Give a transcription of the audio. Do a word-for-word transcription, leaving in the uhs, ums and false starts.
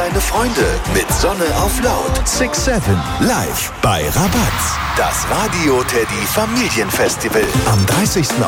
deine Freunde mit Sonne auf Laut. six seven live bei Rabatz. Das Radio Teddy Familienfestival am dreißigsten